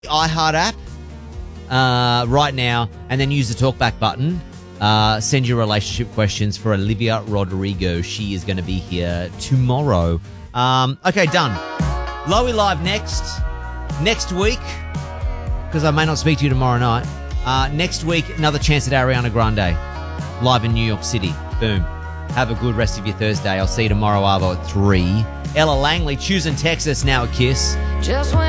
iHeart app right now, and then use the talkback button. Send your relationship questions for Olivia Rodrigo. She is going to be here tomorrow. Okay, done. Lowy Live next week, because I may not speak to you tomorrow night. Next week, another chance at Ariana Grande, live in New York City. Boom. Have a good rest of your Thursday. I'll see you tomorrow, Arvo, at 3. Ella Langley, choosing Texas, now a kiss. Just when